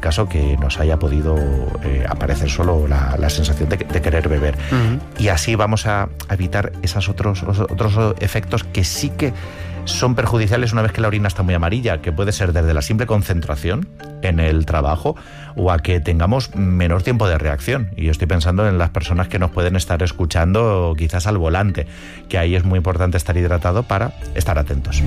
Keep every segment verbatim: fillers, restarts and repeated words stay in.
caso que nos haya podido eh, aparecer solo la, la sensación de, de querer beber. Uh-huh. Y así vamos a evitar esos otros, otros efectos que sí que son perjudiciales una vez que la orina está muy amarilla, que puede ser desde la simple concentración en el trabajo o a que tengamos menor tiempo de reacción. Y yo estoy pensando en las personas que nos pueden estar escuchando quizás al volante, que ahí es muy importante estar hidratado para estar atentos.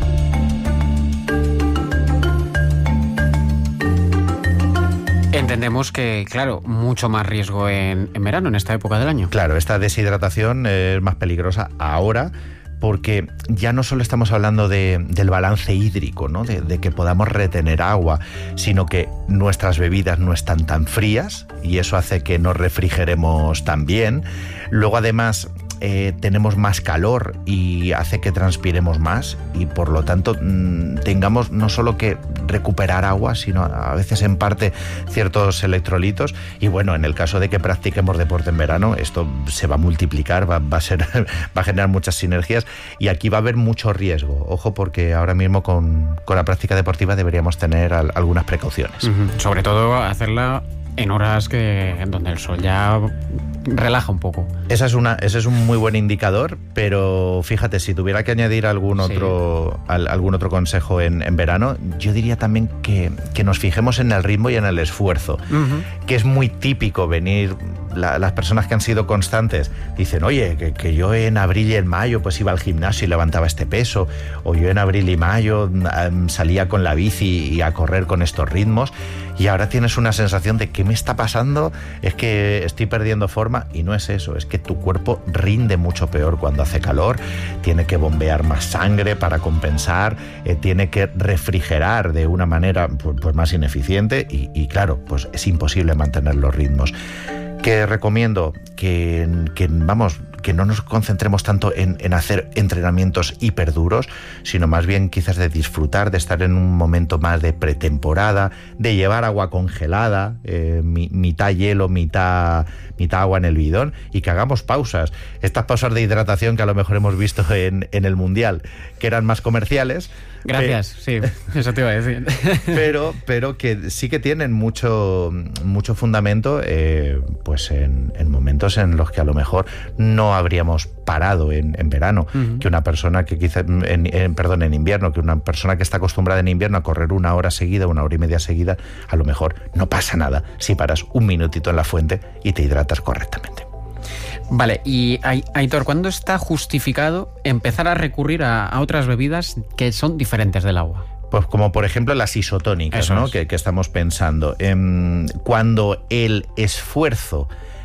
Entendemos que, claro, mucho más riesgo en, en verano, en esta época del año. Claro, esta deshidratación es más peligrosa ahora, porque ya no solo estamos hablando de, del balance hídrico, ¿no? de, de que podamos retener agua, sino que nuestras bebidas no están tan frías y eso hace que nos refrigeremos tan bien. Luego, además, eh, tenemos más calor y hace que transpiremos más y, por lo tanto, mmm, tengamos no solo que recuperar agua, sino a veces en parte ciertos electrolitos. Y bueno, en el caso de que practiquemos deporte en verano, esto se va a multiplicar, va, va a ser, va a generar muchas sinergias y aquí va a haber mucho riesgo. Ojo, porque ahora mismo con, con la práctica deportiva deberíamos tener al, algunas precauciones. Uh-huh. Sobre todo hacerla en horas que en donde el sol ya relaja un poco. Esa es una, ese es un muy buen indicador, pero fíjate, si tuviera que añadir algún otro, sí. al, algún otro consejo en, en verano, yo diría también que, que nos fijemos en el ritmo y en el esfuerzo, uh-huh. que es muy típico venir, la, las personas que han sido constantes dicen, oye, que, que yo en abril y en mayo pues iba al gimnasio y levantaba este peso, o yo en abril y mayo um, salía con la bici y a correr con estos ritmos, y ahora tienes una sensación de ¿qué me está pasando? Es que estoy perdiendo forma, y no es eso, es que tu cuerpo rinde mucho peor cuando hace calor, tiene que bombear más sangre para compensar, eh, tiene que refrigerar de una manera pues, pues más ineficiente y, y claro, pues es imposible mantener los ritmos. Que recomiendo que, que vamos, que no nos concentremos tanto en, en hacer entrenamientos hiperduros, sino más bien quizás de disfrutar, de estar en un momento más de pretemporada, de llevar agua congelada, eh, mi, mitad hielo, mitad, mitad agua en el bidón, y que hagamos pausas. Estas pausas de hidratación que a lo mejor hemos visto en, en el Mundial, que eran más comerciales. Gracias, pero, sí, eso te iba a decir. Pero, pero que sí que tienen mucho, mucho fundamento, eh, pues en, en momentos en los que a lo mejor no habríamos parado en, en verano, uh-huh. que una persona que quizá, en, en, perdón, en invierno, que una persona que está acostumbrada en invierno a correr una hora seguida, una hora y media seguida, a lo mejor no pasa nada si paras un minutito en la fuente y te hidratas correctamente. Vale, y Aitor, ¿cuándo está justificado empezar a recurrir a, a otras bebidas que son diferentes del agua? Pues como por ejemplo las isotónicas, Eso ¿no? es. que, que estamos pensando. Eh, cuando el esfuerzo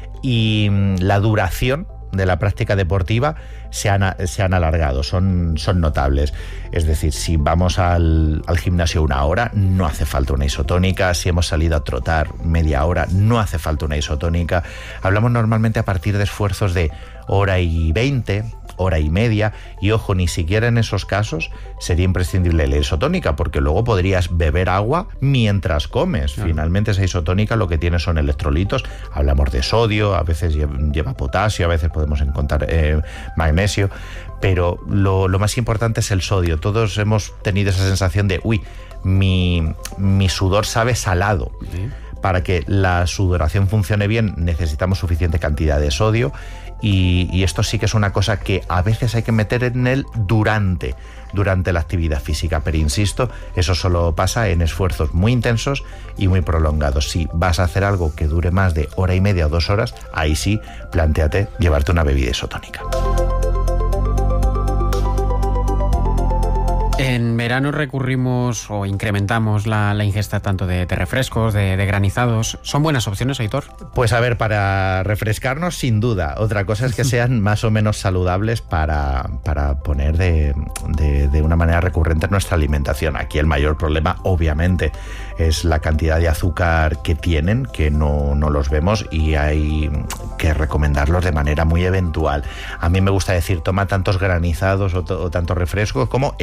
y la duración de la práctica deportiva se han, se han alargado, son, son notables. Es decir, si vamos al, al gimnasio una hora, no hace falta una isotónica. Si hemos salido a trotar media hora, no hace falta una isotónica. Hablamos normalmente a partir de esfuerzos de hora y veinte, hora y media, y ojo, ni siquiera en esos casos sería imprescindible la isotónica, porque luego podrías beber agua mientras comes. Claro. Finalmente esa isotónica lo que tiene son electrolitos, hablamos de sodio, a veces lleva potasio, a veces podemos encontrar eh, magnesio, pero lo, lo más importante es el sodio. Todos hemos tenido esa sensación de, uy, mi, mi sudor sabe salado. ¿Sí? Para que la sudoración funcione bien necesitamos suficiente cantidad de sodio y, y esto sí que es una cosa que a veces hay que meter en el durante, durante la actividad física, pero insisto, eso solo pasa en esfuerzos muy intensos y muy prolongados. Si vas a hacer algo que dure más de hora y media o dos horas, ahí sí, plantéate llevarte una bebida isotónica. En verano recurrimos o incrementamos la, la ingesta tanto de, de refrescos, de, de granizados. ¿Son buenas opciones, Aitor? Pues a ver, para refrescarnos, sin duda. Otra cosa es que sean más o menos saludables para, para poner de, de, de una manera recurrente en nuestra alimentación. Aquí el mayor problema, obviamente, es la cantidad de azúcar que tienen, que no, no los vemos y hay que recomendarlos de manera muy eventual. A mí me gusta decir, toma tantos granizados o, to, o tantos refrescos como helados.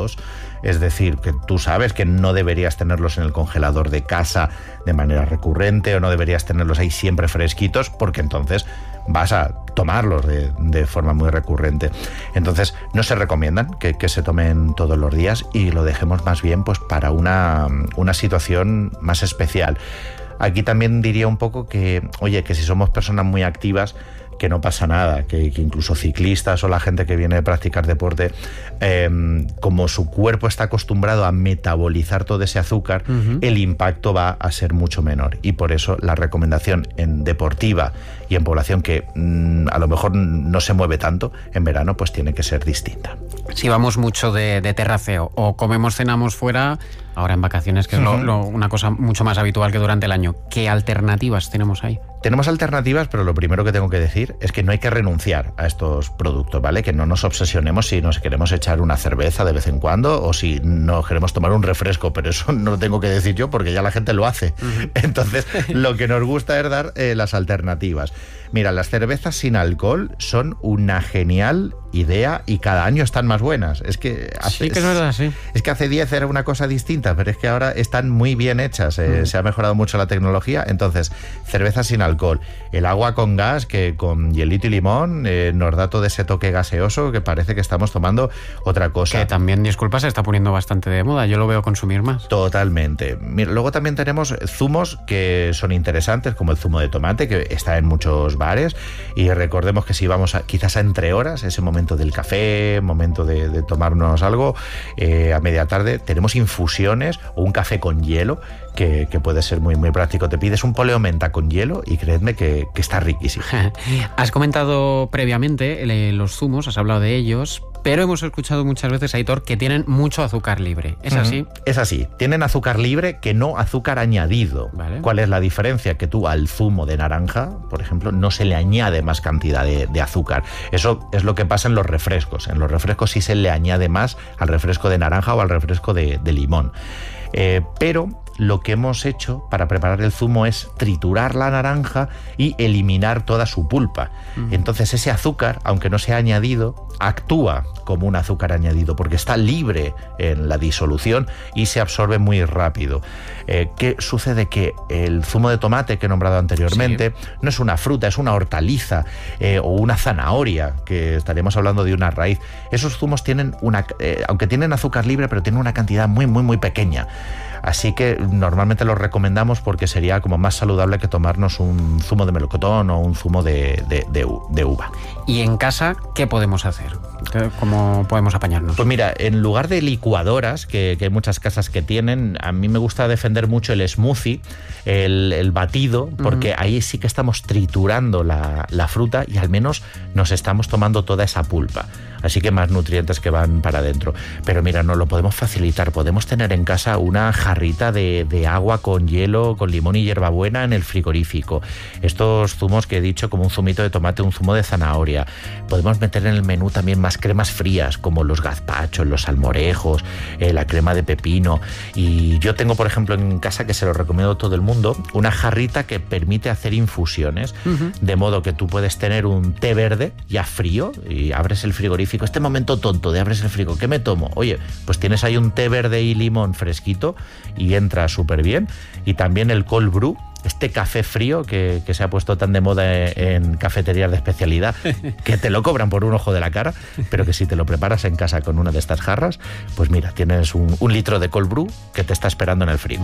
congelados, es decir, que tú sabes que no deberías tenerlos en el congelador de casa de manera recurrente o no deberías tenerlos ahí siempre fresquitos, porque entonces vas a tomarlos de, de forma muy recurrente. Entonces no se recomiendan que, que se tomen todos los días y lo dejemos más bien pues para una, una situación más especial. Aquí también diría un poco que, oye, que si somos personas muy activas, que no pasa nada, que, que incluso ciclistas o la gente que viene a practicar deporte, eh, como su cuerpo está acostumbrado a metabolizar todo ese azúcar, uh-huh. el impacto va a ser mucho menor. Y por eso la recomendación en deportiva y en población que mmm, a lo mejor no se mueve tanto, en verano pues tiene que ser distinta. Si vamos mucho de, de terraceo o comemos, cenamos fuera, ahora en vacaciones, que es uh-huh. lo, lo, una cosa mucho más habitual que durante el año, ¿qué alternativas tenemos ahí? Tenemos alternativas, pero lo primero que tengo que decir es que no hay que renunciar a estos productos, ¿vale? Que no nos obsesionemos si nos queremos echar una cerveza de vez en cuando o si nos queremos tomar un refresco, pero eso no lo tengo que decir yo porque ya la gente lo hace. Uh-huh. Entonces, lo que nos gusta es dar eh, las alternativas. Mira, las cervezas sin alcohol son una genial idea y cada año están más buenas. Es que hace, sí que es verdad, sí. Es que hace diez era una cosa distinta, pero es que ahora están muy bien hechas. Eh, mm. Se ha mejorado mucho la tecnología. Entonces, cerveza sin alcohol. El agua con gas, que con hielito y limón eh, nos da todo ese toque gaseoso que parece que estamos tomando otra cosa. Que también, disculpa, se está poniendo bastante de moda. Yo lo veo consumir más. Totalmente. Mira, luego también tenemos zumos que son interesantes, como el zumo de tomate, que está en muchos bares, y recordemos que si vamos a, quizás a entre horas, ese momento del café, momento de, de tomarnos algo eh, a media tarde, tenemos infusiones o un café con hielo que, que puede ser muy, muy práctico. Te pides un poleo menta con hielo y creedme que, que está riquísimo. Has comentado previamente eh, los zumos, has hablado de ellos, pero hemos escuchado muchas veces, Aitor, que tienen mucho azúcar libre. ¿Es uh-huh. así? Es así. Tienen azúcar libre que no azúcar añadido. Vale. ¿Cuál es la diferencia? Que tú al zumo de naranja, por ejemplo, no se le añade más cantidad de, de azúcar. Eso es lo que pasa en los refrescos. En los refrescos sí se le añade más al refresco de naranja o al refresco de, de limón. Eh, pero lo que hemos hecho para preparar el zumo es triturar la naranja y eliminar toda su pulpa. Uh-huh. Entonces ese azúcar, aunque no sea añadido, actúa como un azúcar añadido porque está libre en la disolución y se absorbe muy rápido. Eh, ¿Qué sucede? Que el zumo de tomate que he nombrado anteriormente sí. no es una fruta, es una hortaliza eh, o una zanahoria, que estaríamos hablando de una raíz. Esos zumos tienen una, eh, aunque tienen azúcar libre, pero tienen una cantidad muy, muy, muy pequeña. Así que normalmente los recomendamos porque sería como más saludable que tomarnos un zumo de melocotón o un zumo de, de, de, de uva. ¿Y en casa qué podemos hacer? ¿Cómo podemos apañarnos? Pues mira, en lugar de licuadoras, que, que hay muchas casas que tienen, a mí me gusta defender mucho el smoothie, el, el batido, porque uh-huh. ahí sí que estamos triturando la, la fruta y al menos nos estamos tomando toda esa pulpa. Así que más nutrientes que van para adentro. Pero mira, nos lo podemos facilitar. Podemos tener en casa una jarrita de, de agua con hielo, con limón y hierbabuena en el frigorífico. Estos zumos que he dicho, como un zumito de tomate, un zumo de zanahoria. Podemos meter en el menú también más cremas frías, como los gazpachos, los salmorejos, eh, la crema de pepino. Y yo tengo, por ejemplo, en casa, que se lo recomiendo a todo el mundo, una jarrita que permite hacer infusiones, uh-huh. de modo que tú puedes tener un té verde ya frío y abres el frigorífico. Este momento tonto de abres el frigo, ¿qué me tomo? Oye, pues tienes ahí un té verde y limón fresquito y entra súper bien. Y también el cold brew, este café frío que, que se ha puesto tan de moda en cafeterías de especialidad, que te lo cobran por un ojo de la cara, pero que si te lo preparas en casa con una de estas jarras, pues mira, tienes un, un litro de cold brew que te está esperando en el frigo.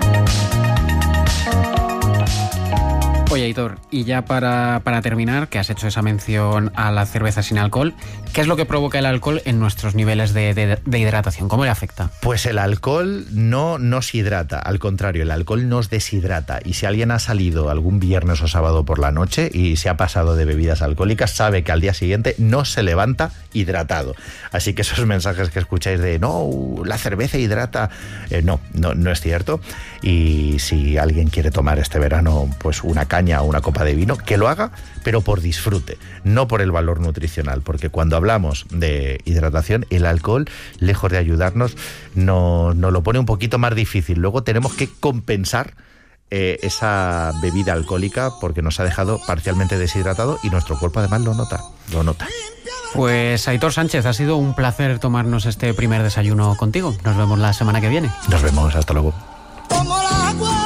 Oye, Aitor, y ya para, para terminar, que has hecho esa mención a la cerveza sin alcohol, ¿qué es lo que provoca el alcohol en nuestros niveles de, de, de hidratación? ¿Cómo le afecta? Pues el alcohol no nos hidrata, al contrario, el alcohol nos deshidrata. Y si alguien ha salido algún viernes o sábado por la noche y se ha pasado de bebidas alcohólicas, sabe que al día siguiente no se levanta hidratado. Así que esos mensajes que escucháis de no, la cerveza hidrata, eh, no, no, no es cierto. Y si alguien quiere tomar este verano pues una caña o una copa de vino, que lo haga, pero por disfrute, no por el valor nutricional, porque cuando hablamos de hidratación, el alcohol, lejos de ayudarnos, nos no lo pone un poquito más difícil. Luego tenemos que compensar eh, esa bebida alcohólica porque nos ha dejado parcialmente deshidratado y nuestro cuerpo además lo nota, lo nota. Pues Aitor Sánchez, ha sido un placer tomarnos este primer desayuno contigo. Nos vemos la semana que viene. Nos vemos, hasta luego. Como el agua,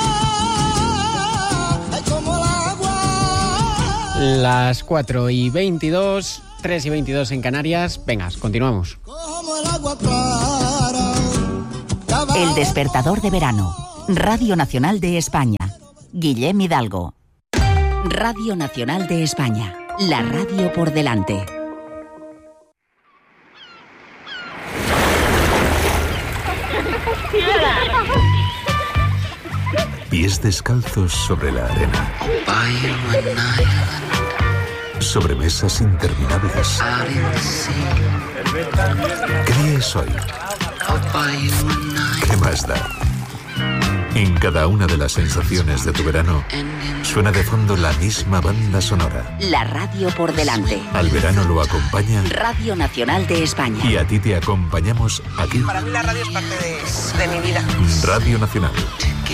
ay, como el agua. Las cuatro y veintidós, tres y veintidós en Canarias. Venga, continuamos. Como el agua clara. El despertador de verano. Radio Nacional de España. Guillem Hidalgo. Radio Nacional de España. La radio por delante. Pies descalzos sobre la arena. Sobre mesas interminables. ¿Qué día es hoy? ¿Qué más da? En cada una de las sensaciones de tu verano suena de fondo la misma banda sonora. La radio por delante. Al verano lo acompaña Radio Nacional de España. y a ti te acompañamos aquí. Para mí la radio es parte de, de mi vida. Radio Nacional.